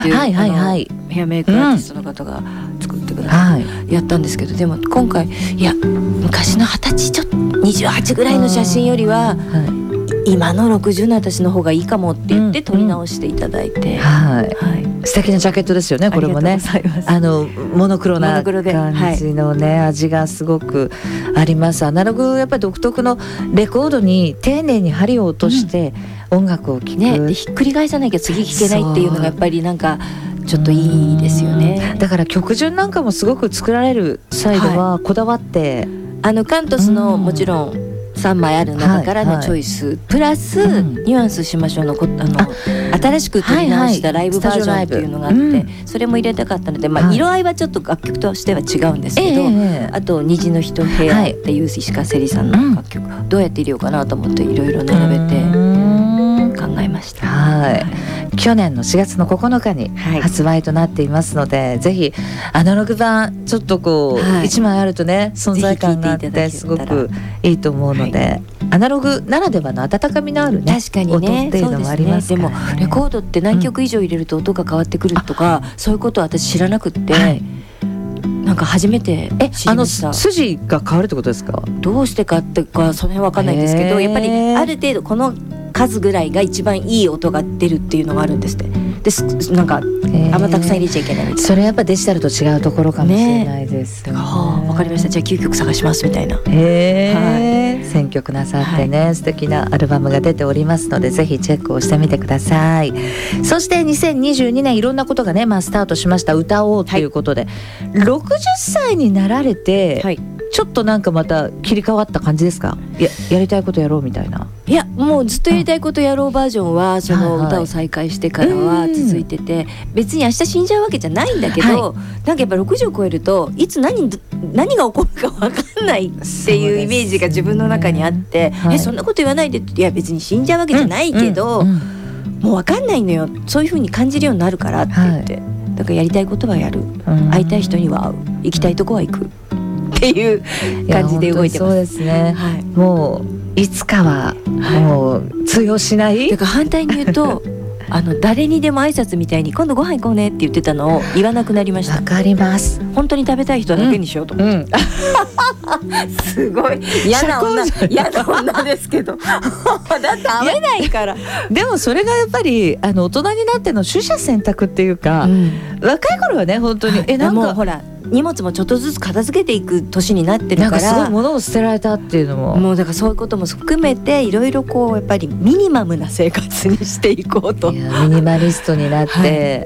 っていう、 はいはいはい、 ヘアメイクアーティストの方が作ってくださって、やったんですけど、でも今回いや昔の20歳ちょっと28ぐらいの写真よりは、今の60の私の方がいいかもって言って撮り直していただいて、 素敵なジャケットですよね、これもね。モノクロな感じのね、味がすごくあります。アナログやっぱり独特のレコードに丁寧に針を落として音楽を聴く、 でひっくり返さなきゃ次聴けないっていうのがやっぱりなんかちょっといいですよね。 だから曲順なんかもすごく作られる際ではこだわって、 カントスのもちろん3枚ある中からのチョイス、プラスニュアンスしましょうの新しく撮り直したライブバージョンっていうのがあって、それも入れたかったので、色合いはちょっと楽曲としては違うんですけど、あと虹の一部屋っていう石川せりさんの楽曲、どうやって入れようかなと思っていろいろ並べて考えました。 去年の4月の9日に発売となっていますので、ぜひアナログ版ちょっとこう1枚あるとね、存在感があってすごくいいと思うので、アナログならではの温かみのあるね、 確かにね、 音っていうのもありますからね。 でもレコードって何曲以上入れると音が変わってくるとか、そういうことは私知らなくって、なんか初めて知りました。 筋が変わるってことですか？ どうしてかってかその辺わかんないんですけど、やっぱりある程度この数ぐらいが一番いい音が出るっていうのがあるんですって。でなんかあんまたくさん入れちゃいけないみたいな。 それやっぱデジタルと違うところかもしれないですね。 わかりました。じゃあ9曲探しますみたいな。 選曲なさってね、素敵なアルバムが出ておりますので、ぜひチェックをしてみてください。そして2022年いろんなことがね、スタートしました。歌おうということで、60歳になられて、ちょっとなんかまた切り替わった感じですか？やりたいことやろうみたいな。 いや、もうずっとやりたいことやろうバージョンはその歌を再開してからは続いてて、別に明日死んじゃうわけじゃないんだけど、なんかやっぱ60を超えるといつ何が起こるか分かんないっていうイメージが自分の中にあって、そんなこと言わないでって、いや別に死んじゃうわけじゃないけど、もう分かんないのよ、そういう風に感じるようになるからって言って、だからやりたいことはやる、会いたい人には会う、行きたいとこは行くっていう感じで動いてます。 そうですね、もういつかはもう通用しない。 だから反対に言うと誰にでも挨拶みたいに今度ご飯行こうねって言ってたのを言わなくなりました。 わかります。 本当に食べたい人だけにしようと思って、すごい嫌な女ですけどだって会えないからでもそれがやっぱり大人になっての取捨選択っていうか、若い頃はね本当になんかほら荷物もちょっとずつ片付けていく年になってるから、 なんかすごい物を捨てられたっていうのもうだからそういうことも含めていろいろこうやっぱりミニマムな生活にしていこうと。 ミニマリストになって、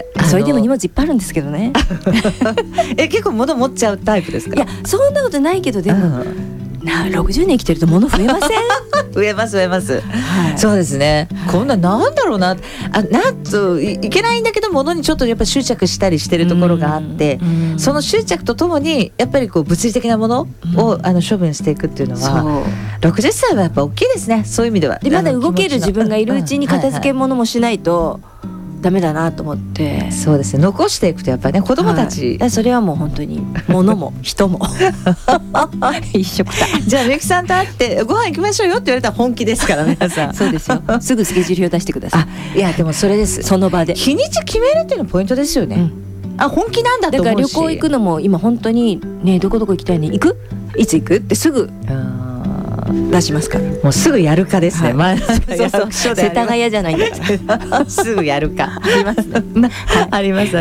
それでも荷物いっぱいあるんですけどね結構物持っちゃうタイプですか？ いやそんなことないけど、でも60年生きてると物増えません？ 増えます、そうですね、こんなんだろうな、なんといけないんだけど物にちょっとやっぱ執着したりしてるところがあって、その執着とともにやっぱりこう物理的なものを処分していくっていうのは、60歳はやっぱ大きいですね、そういう意味では。 でまだ動ける自分がいるうちに片付け物もしないとダメだなと思って、 そうですね、残していくとやっぱりね、子供たち、 それはもう本当に物も人も一緒くた。 じゃあみゆきさんと会ってご飯行きましょうよって言われたら本気ですから皆さんそうですよ、すぐスケジュール表出してください。 いやでもそれです、 その場で日にち決めるっていうのポイントですよね、本気なんだと思うし。 だから旅行行くのも今本当にね、どこどこ行きたいね、行く？いつ行く？ってすぐ出しますから。 もうすぐやるかですね、 世田谷じゃないんだからすぐやるかありますねあります。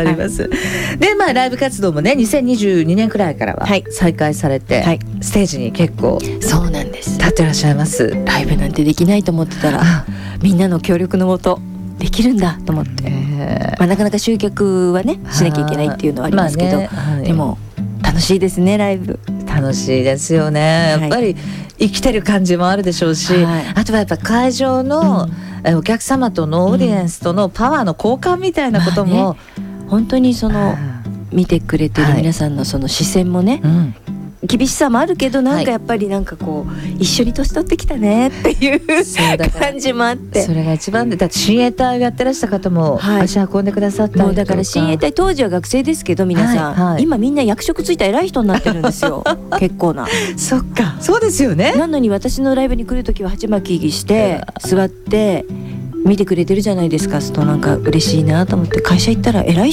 でライブ活動もね2022年くらいからは再開されて、ステージに結構そうなんです立ってらっしゃいます。 ライブなんてできないと思ってたらみんなの協力のもとできるんだと思って、なかなか集客はねしなきゃいけないっていうのはありますけど、でも楽しいですね、ライブ楽しいですよね、やっぱり生きてる感じもあるでしょうし、あとはやっぱ会場のお客様とのオーディエンスとのパワーの交換みたいなことも、 本当にその見てくれてる皆さんのその視線もね、厳しさもあるけど、なんかやっぱりなんかこう一緒に年取ってきたねっていう感じもあって、 それが一番で、だって親衛隊をやってらした方も足運んでくださったりとか、 もうだから親衛隊当時は学生ですけど皆さん、今みんな役職ついた偉い人になってるんですよ結構な。 そっか、そうですよね。 なのに私のライブに来るときは鉢巻きして座って見てくれてるじゃないですか。そうなんか嬉しいなと思って、会社行ったら偉い